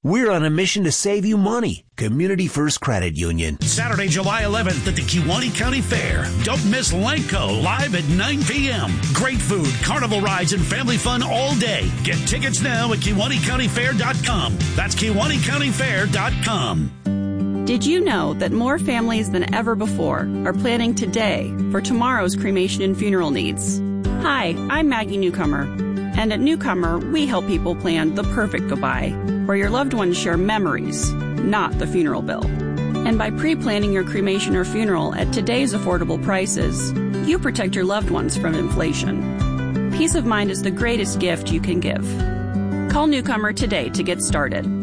We're on a mission to save you money. Community First Credit Union. Saturday, July 11th at the Kewanee County Fair. Don't miss Lanco live at 9 p.m. Great food, carnival rides, and family fun all day. Get tickets now at KewaneeCountyFair.com. That's KewaneeCountyFair.com. Did you know that more families than ever before are planning today for tomorrow's cremation and funeral needs? Hi, I'm Maggie Newcomer. And at Newcomer, we help people plan the perfect goodbye, where your loved ones share memories, not the funeral bill. And by pre-planning your cremation or funeral at today's affordable prices, you protect your loved ones from inflation. Peace of mind is the greatest gift you can give. Call Newcomer today to get started.